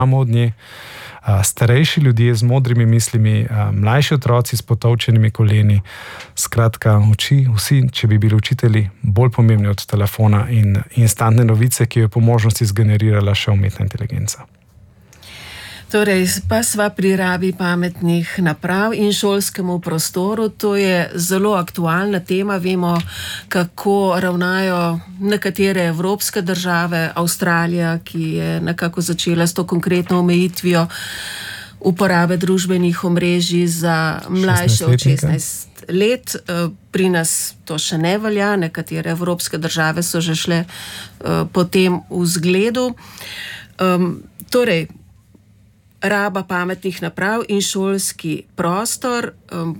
imamo od nje, starejši ljudje z modrimi mislimi, mlajši otroci s potovčenimi koleni, skratka, vsi, če bi bili učitelji, bolj pomembni od telefona in instantne novice, ki jo je po možnosti zgenerirala še umetna inteligenca. Torej, pa sva pri rabi pametnih naprav in šolskemu prostoru. To je zelo aktualna tema. Vemo, kako ravnajo nekatere evropske države, Avstralija, ki je nekako začela s to konkretno omejitvijo uporabe družbenih omrežij za mlajše od 16 let. Pri nas to še ne velja, nekatere evropske države so že šle po tem vzgledu. Torej, raba pametnih naprav in šolski prostor,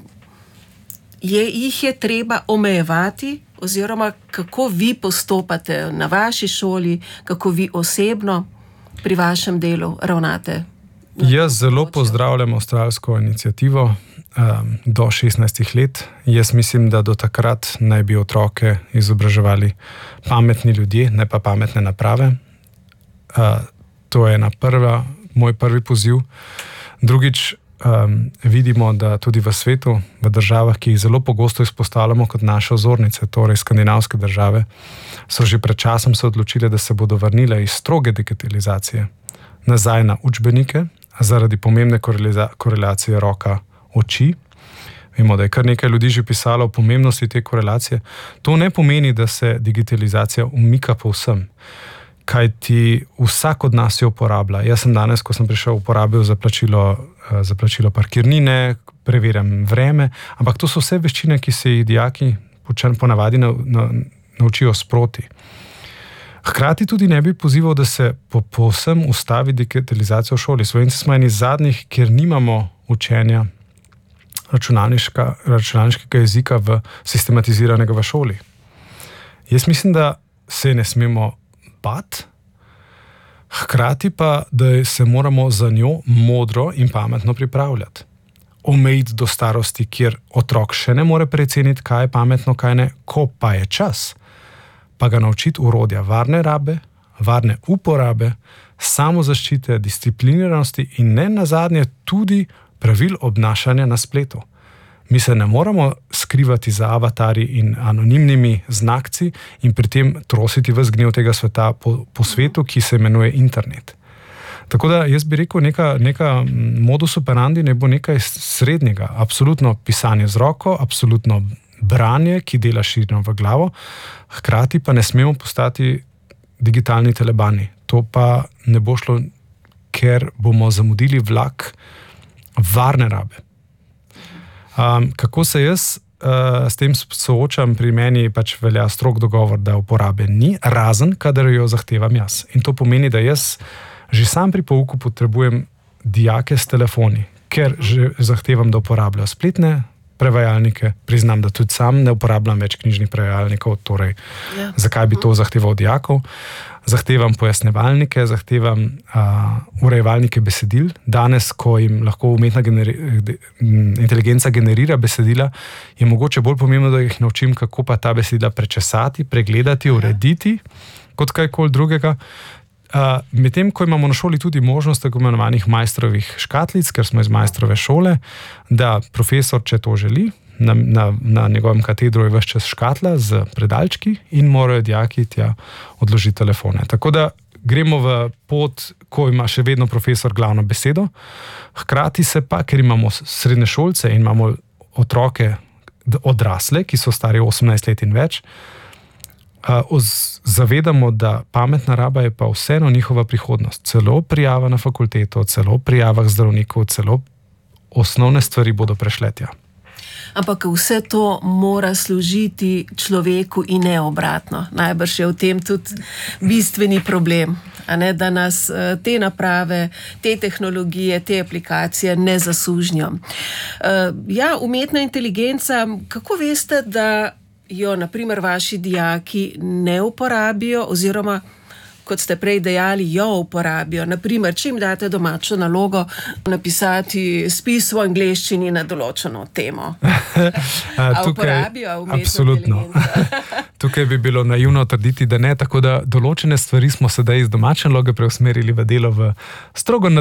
jih je treba omejevati, oziroma kako vi postopate na vaši šoli, kako vi osebno pri vašem delu ravnate? Jaz zelo pozdravljam avstralsko inicijativo do 16 let. Jaz mislim, da do takrat naj bi otroke izobraževali pametni ljudje, ne pa pametne naprave. To je moj prvi poziv. Drugič, vidimo, da tudi v svetu, v državah, ki jih zelo pogosto izpostavljamo kot naše vzornice, torej skandinavske države, so že pred časom se odločile, da se bodo vrnile iz stroge digitalizacije nazaj na učbenike, zaradi pomembne korelacije roka-oči. Vemo, da je kar nekaj ljudi že pisalo o pomembnosti te korelacije. To ne pomeni, da se digitalizacija umika povsem, kajti vsak od nas jo uporablja. Jaz sem danes, ko sem prišel, uporabil za plačilo parkirnine, preverjam vreme, ampak to so vse veščine, ki se jih dijaki ponavadi naučijo sproti. Hkrati tudi ne bi pozival, da se povsem ustavi digitalizacija v šoli. Slovenci smo eni zadnjih, kjer nimamo učenja računalniškega jezika sistematiziranega v šoli. Jaz mislim, da se ne smemo bati, hkrati pa, da se moramo za njo modro in pametno pripravljati. Omejiti do starosti, kjer otrok še ne more preceniti, kaj je pametno, kaj ne, ko pa je čas, pa ga naučiti orodja varne rabe, varne uporabe, samozaščite, discipliniranosti in ne nazadnje tudi pravil obnašanja na spletu. Mi se ne moramo skrivati za avatarji in anonimnimi znakci in pri tem trositi ves gnev tega sveta po svetu, ki se imenuje internet. Tako da jaz bi rekel, neka modus operandi ne bo nekaj srednjega. Absolutno pisanje z roko, absolutno branje, ki dela širino v glavo, hkrati pa ne smemo postati digitalni telebani. To pa ne bo šlo, ker bomo zamudili vlak varne rabe. Kako se jaz s tem soočam, pri meni pač velja strog dogovor, da uporabe ni, razen kadar jo zahtevam jaz. In to pomeni, da jaz že sam pri pouku potrebujem dijake s telefoni, ker že zahtevam, da uporabljajo spletne prevajalnike. Priznam, da tudi sam ne uporabljam več knjižnih prevajalnikov, torej zakaj bi to zahteval od dijakov. Zahtevam pojasnevalnike, zahtevam urejevalnike besedil. Danes, ko jim lahko umetna inteligenca generira besedila, je mogoče bolj pomembno, da jih naučim, kako pa ta besedila prečesati, pregledati, urediti, kot kajkoli drugega. Medtem, ko imamo na šoli tudi možnost tako imenovanih majstrovih škatlic, ker smo iz majstrove šole, da profesor, če to želi, na njegovem katedru je ves čas škatla z predalčki in morajo dijaki tja odložiti telefone. Tako da gremo v pot, ko ima še vedno profesor glavno besedo, hkrati se pa, ker imamo srednješolce in imamo otroke odrasle, ki so stari 18 let in več, zavedamo, da pametna raba je pa vseeno njihova prihodnost. Celo prijava na fakulteto, celo prijava k zdravniku, celo osnovne stvari bodo prešle tja. Ampak vse to mora služiti človeku in ne obratno. Najbrž je v tem tudi bistveni problem, da nas te naprave, te tehnologije, te aplikacije ne zasužnjo. Umetna inteligenca, kako veste, da jo, na primer, vaši dijaki ne uporabijo, oziroma kot ste prej dejali, jo uporabijo. Naprimer, če jim date domačo nalogo, napisati spis v angleščini na določeno temo. A uporabijo umetno inteligenco? Tukaj bi bilo naivno trditi, da ne, tako da določene stvari smo sedaj iz domače naloge preusmerili v delo v strogo